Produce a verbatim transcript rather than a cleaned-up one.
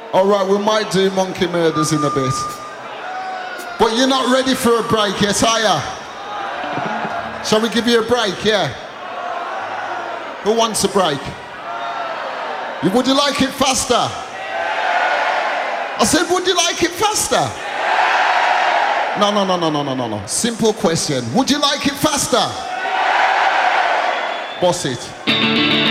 All right, we might do Monkey Murders in a bit. But you're not ready for a break yet, are ya? Shall we give you a break, yeah? Who wants a break? You, would you like it faster? I said, would you like it faster? No, no, no, no, no, no, no, no. Simple question. Would you like it faster? Boss it.